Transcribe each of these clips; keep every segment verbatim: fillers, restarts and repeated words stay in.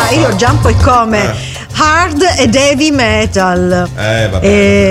Ah, io Jump è come eh. hard ed heavy metal. Eh, vabbè,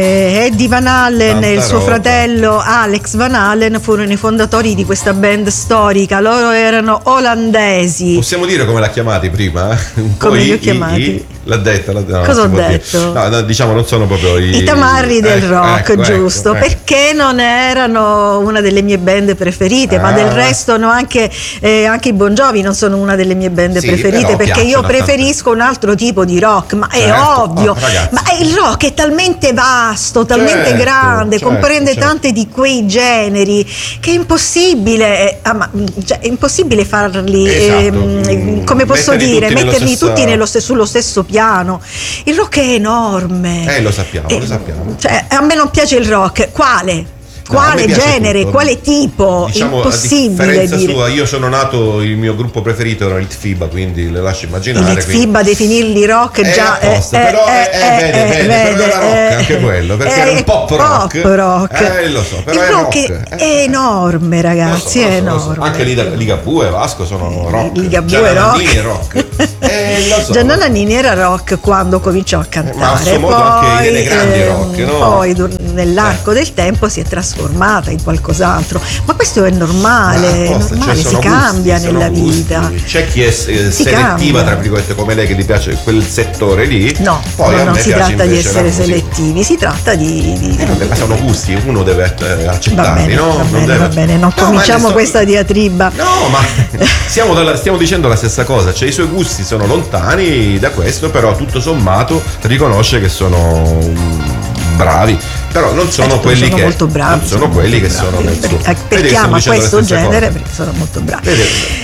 e Eddie Van Halen Tanta e il suo roba. fratello Alex Van Halen furono i fondatori di questa band storica. Loro erano olandesi. Possiamo dire come l'ha chiamati prima? Un po' Come li ho i- chiamati? i- l'ha detta, l'ha, no, Cosa non ho si può dire. detto? No, no, diciamo non sono proprio i, I tamarri del ecco, rock, ecco, giusto? ecco, ecco. Perché non erano una delle mie band preferite, ma Ah. del resto no, anche, eh, anche i Bon Jovi non sono una delle mie band Sì, preferite, però perché io piacciono a tante. preferisco un altro tipo di rock, ma è Certo, ovvio. oh, ragazzi. Ma il rock è talmente vasto, talmente Certo, grande, certo, comprende certo. tante di quei generi che è impossibile, ah, ma, cioè, è impossibile farli, Esatto. ehm, come posso Metterli dire, tutti nello metterli stesso- tutti nello stesso- sullo stesso piano. Il rock è enorme. Eh, lo sappiamo, Eh, lo sappiamo. Cioè, a me non piace il rock. Quale? No, a me Quale piace genere? tutto. Quale tipo? Diciamo, Impossibile a differenza dire. sua, io sono nato, il mio gruppo preferito era il FIBA, quindi le lascio Il immaginare. quindi- FIBA definirli rock È già apposta, però è, è, vede, vede, però era rock eh, anche quello, perché eh, era un pop rock. pop rock. Eh, lo so, però il è rock rock. è, Eh, è enorme, ragazzi, lo so, è lo so, lo so. enorme. Anche Liga, Ligabue e Vasco sono rock. Ligabue Gianna è rock. Nannini è rock. Eh, lo so. Gianna Nannini era rock quando cominciò a cantare, ma a suo modo anche Irene Grandi è rock, no? poi dur- nell'arco Eh. del tempo si è trasformata in qualcos'altro, ma questo è Ma normale, è apposta, normale, cioè, si sono cambia gusti, sono nella gusti. vita. C'è chi è eh, Si selettiva, cambia. tra virgolette, come lei, che gli piace quel settore lì. No, Poi no, a non me si piace tratta di invece la essere musica. selettivi, si tratta di, di- Eh, vabbè, ma sono gusti, uno deve eh, Va accettarli, bene, no? va Non bene, deve- va bene, non No, ma cominciamo ne sto- questa diatriba. No, ma stiamo, dalla- stiamo dicendo la stessa cosa, cioè i suoi gusti sono lontani da questo, però tutto sommato riconosce che sono mm, bravi, però non sono Eh, quelli sono che molto bravi, non sono quelli che molto sono bravi. nel suo. Perché, Vedi perché che stiamo ama dicendo la questo stessa genere cosa. perché sono molto bravi. Vedi?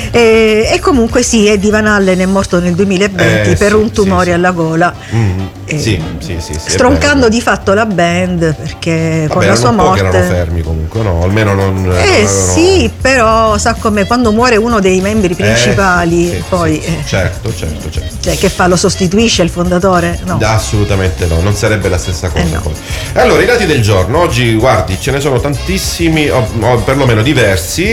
E, e comunque sì, Eddie Van Halen è morto nel duemilaventi Eh, per sì, un tumore sì, sì. alla gola. Mm, E- sì, sì, sì, sì, è stroncando vero. di fatto la band, perché Vabbè, con la sua erano un po' che morte erano fermi comunque, no? Almeno non non eh avevano- sì, però sa come quando muore uno dei membri principali, Eh, sì, poi sì, eh, certo, certo, certo. cioè, che fa, lo sostituisce il fondatore? No. Assolutamente no, non sarebbe la stessa cosa. Eh no. poi. Allora, i dati del giorno, oggi guardi, ce ne sono tantissimi, o, o perlomeno diversi,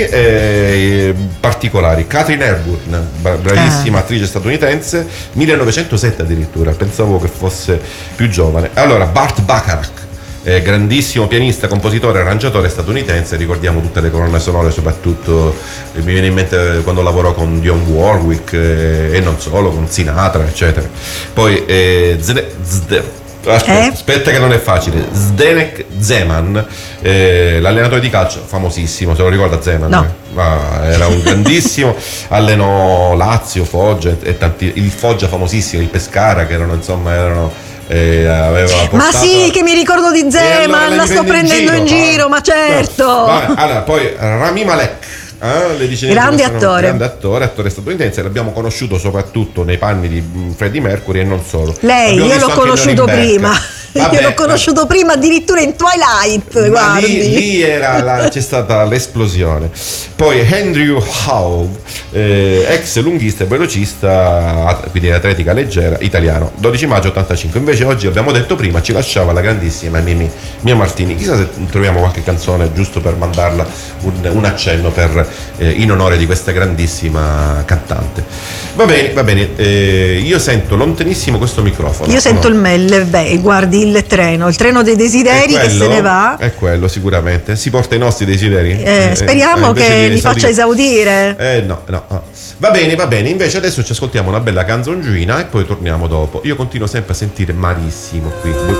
eh, particolari. Catherine Hepburn, bra- bravissima Ah. attrice statunitense, millenovecentosette addirittura, pensavo che fosse più giovane. Allora, Burt Bacharach. Eh, grandissimo pianista, compositore, arrangiatore statunitense, ricordiamo tutte le colonne sonore, soprattutto eh, mi viene in mente quando lavorò con Dionne Warwick eh, e non solo, con Sinatra, eccetera. Poi eh, Zde- Zde- aspetta, Eh? aspetta che non è facile, Zdenek Zeman, eh, l'allenatore di calcio famosissimo, se lo ricorda Zeman? No. Eh? Ah, era un grandissimo, allenò Lazio, Foggia e, e tanti, il Foggia famosissimo, il Pescara, che erano insomma erano eh, aveva Ma portato- sì, che mi ricordo di e Zeman, allora la li sto prende prendendo in giro, ah. ma certo. Vabbè, allora, poi Rami Malek, eh, le dice Grande questo nome, attore. grande attore, attore statunitense, l'abbiamo conosciuto soprattutto nei panni di mm, Freddie Mercury e non solo. Lei, L'abbiamo io visto l'ho anche in conosciuto Norimberga. prima. Vabbè, io l'ho conosciuto prima addirittura in Twilight, ma guardi. lì, lì era la- c'è stata l'esplosione. Poi Andrew Howe, eh, ex lunghista e velocista, at- quindi atletica leggera, italiano, dodici maggio ottantacinque. Invece oggi, abbiamo detto prima, ci lasciava la grandissima Mimi Mia Martini. Chissà se troviamo qualche canzone giusto per mandarla un, un accenno per, eh, in onore di questa grandissima cantante. Va bene, va bene. eh, io sento lontanissimo questo microfono. Io sento No. il melle, beh, guardi il treno, il treno dei desideri È che se quello? ne va. È quello sicuramente. Si porta i nostri desideri? Eh, Eh, speriamo eh, invece che di li faccia esaudire. Eh no, no, no. Va bene, va bene. Invece adesso ci ascoltiamo una bella canzoncina e poi torniamo dopo. Io continuo sempre a sentire malissimo qui.